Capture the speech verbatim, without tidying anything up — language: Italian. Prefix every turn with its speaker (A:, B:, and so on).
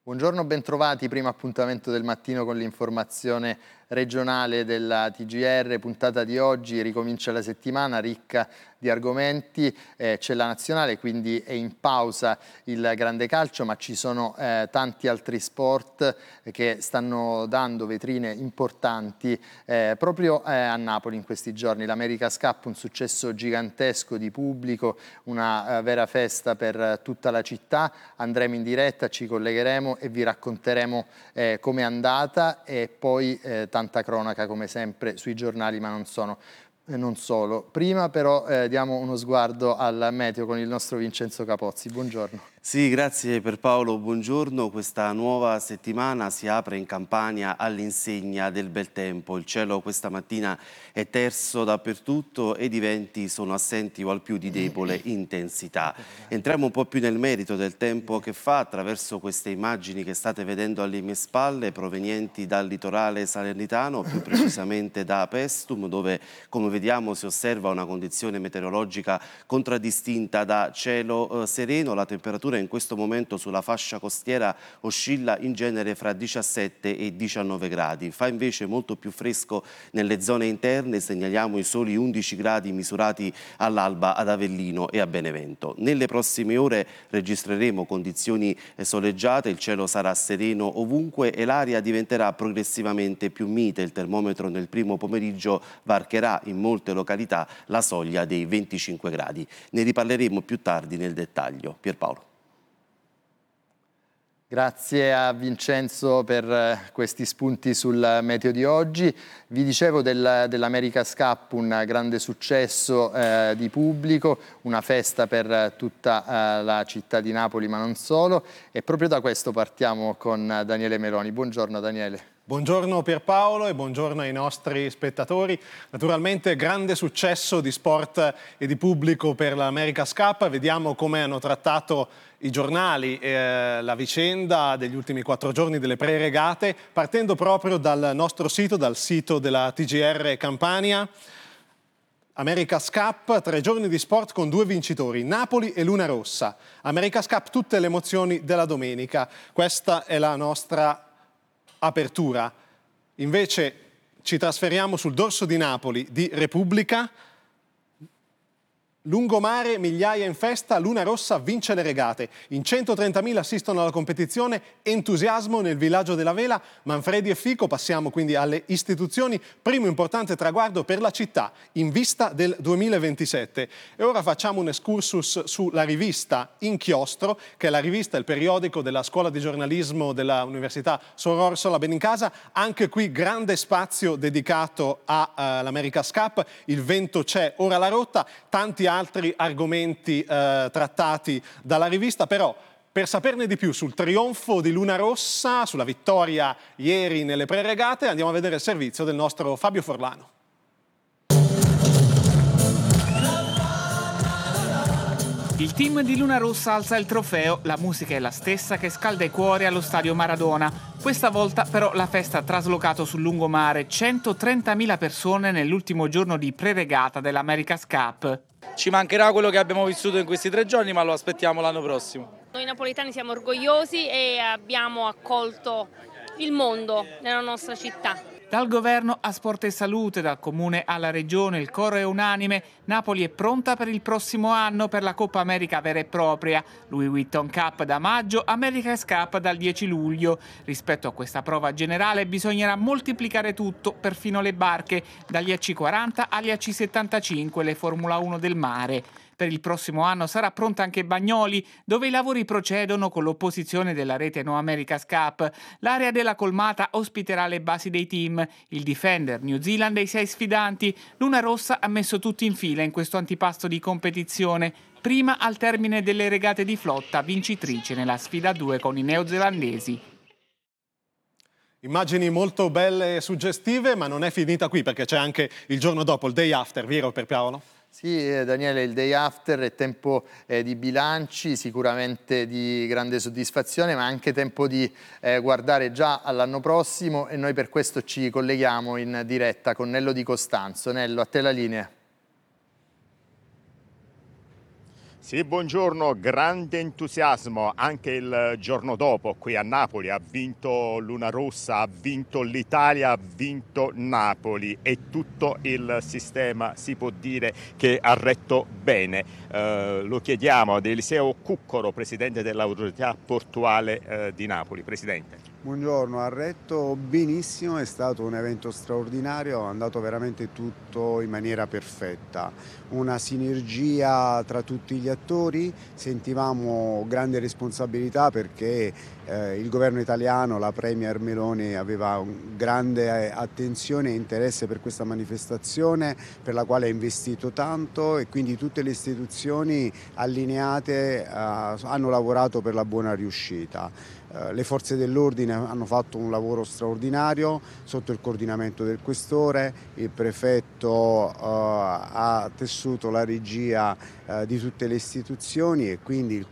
A: Buongiorno, bentrovati, primo appuntamento del mattino con l'informazione regionale della T G R, puntata di oggi, ricomincia la settimana ricca di argomenti, eh, c'è la nazionale, quindi è in pausa il grande calcio, ma ci sono eh, tanti altri sport che stanno dando vetrine importanti eh, proprio eh, a Napoli in questi giorni. L'America's Cup, un successo gigantesco di pubblico, una eh, vera festa per tutta la città. Andremo in diretta, ci collegheremo e vi racconteremo eh, com'è andata e poi eh, tanta cronaca come sempre sui giornali, ma non sono. Non solo. Prima però eh, diamo uno sguardo al meteo con il nostro Vincenzo Capozzi. Buongiorno.
B: Sì, grazie Pierpaolo, buongiorno. Questa nuova settimana si apre in Campania all'insegna del bel tempo. Il cielo questa mattina è terso dappertutto ed i venti sono assenti o al più di debole intensità. Entriamo un po' più nel merito del tempo che fa attraverso queste immagini che state vedendo alle mie spalle, provenienti dal litorale salernitano, più precisamente da Pestum, dove come vediamo si osserva una condizione meteorologica contraddistinta da cielo eh, sereno. La temperatura in questo momento sulla fascia costiera oscilla in genere fra diciassette e diciannove gradi. Fa invece molto più fresco nelle zone interne, segnaliamo i soli undici gradi misurati all'alba ad Avellino e a Benevento. Nelle prossime ore registreremo condizioni soleggiate, il cielo sarà sereno ovunque e l'aria diventerà progressivamente più mite. Il termometro nel primo pomeriggio varcherà in molte località la soglia dei venticinque gradi. Ne riparleremo più tardi nel dettaglio. Pierpaolo.
A: Grazie a Vincenzo per questi spunti sul meteo di oggi. Vi dicevo del, dell'America's Cup, un grande successo eh, di pubblico, una festa per tutta eh, la città di Napoli, ma non solo. E proprio da questo partiamo con Daniele Meloni. Buongiorno Daniele.
C: Buongiorno Pierpaolo e buongiorno ai nostri spettatori. Naturalmente grande successo di sport e di pubblico per l'America's Cup. Vediamo come hanno trattato i giornali eh, la vicenda degli ultimi quattro giorni delle pre-regate, partendo proprio dal nostro sito, dal sito della T G R Campania. America's Cup, tre giorni di sport con due vincitori, Napoli e Luna Rossa. America's Cup, tutte le emozioni della domenica. Questa è la nostra apertura. Invece ci trasferiamo sul dorso di Napoli di Repubblica. Lungomare, migliaia in festa, Luna Rossa vince le regate. In centotrentamila assistono alla competizione, entusiasmo nel villaggio della Vela, Manfredi e Fico. Passiamo quindi alle istituzioni, primo importante traguardo per la città in vista del duemilaventisette. E ora facciamo un excursus sulla rivista Inchiostro, che è la rivista, il periodico della scuola di giornalismo dell'Università Sor Orsola Benincasa. Anche qui grande spazio dedicato all'America's Cup, il vento c'è, ora la rotta, tanti altri argomenti eh, trattati dalla rivista, però per saperne di più sul trionfo di Luna Rossa, sulla vittoria ieri nelle pre-regate, andiamo a vedere il servizio del nostro Fabio Forlano.
D: Il team di Luna Rossa alza il trofeo, la musica è la stessa che scalda i cuori allo stadio Maradona. Questa volta però la festa ha traslocato sul lungomare centotrentamila persone nell'ultimo giorno di pre-regata dell'America's Cup.
E: Ci mancherà quello che abbiamo vissuto in questi tre giorni, ma lo aspettiamo l'anno prossimo.
F: Noi napoletani siamo orgogliosi e abbiamo accolto il mondo nella nostra città.
D: Dal governo a Sport e Salute, dal comune alla regione, il coro è unanime. Napoli è pronta per il prossimo anno per la Coppa America vera e propria. Louis Vuitton Cup da maggio, America's Cup dal dieci luglio. Rispetto a questa prova generale bisognerà moltiplicare tutto, perfino le barche, dagli A C quaranta agli A C settantacinque, le Formula uno del mare. Per il prossimo anno sarà pronta anche Bagnoli, dove i lavori procedono con l'opposizione della rete No America's Cup. L'area della colmata ospiterà le basi dei team, il Defender, New Zealand e i sei sfidanti. Luna Rossa ha messo tutti in fila in questo antipasto di competizione. Prima al termine delle regate di flotta, vincitrice nella sfida due con i neozelandesi.
C: Immagini molto belle e suggestive, ma non è finita qui perché c'è anche il giorno dopo, il day after, vero Pierpaolo?
A: Sì, eh, Daniele, il day after è tempo eh, di bilanci, sicuramente di grande soddisfazione, ma anche tempo di eh, guardare già all'anno prossimo e noi per questo ci colleghiamo in diretta con Nello Di Costanzo. Nello, a te la linea.
G: Sì, buongiorno, grande entusiasmo anche il giorno dopo qui a Napoli, ha vinto Luna Rossa, ha vinto l'Italia, ha vinto Napoli e tutto il sistema si può dire che ha retto bene. Eh, lo chiediamo ad Eliseo Cuccaro, presidente dell'autorità portuale eh, di Napoli. Presidente.
H: Buongiorno, ha retto benissimo, è stato un evento straordinario, è andato veramente tutto in maniera perfetta, una sinergia tra tutti gli attori, sentivamo grande responsabilità perché eh, il governo italiano, la Premier Meloni aveva un grande attenzione e interesse per questa manifestazione per la quale ha investito tanto e quindi tutte le istituzioni allineate eh, hanno lavorato per la buona riuscita. Le forze dell'ordine hanno fatto un lavoro straordinario sotto il coordinamento del questore, il prefetto eh, ha tessuto la regia eh, di tutte le istituzioni e quindi il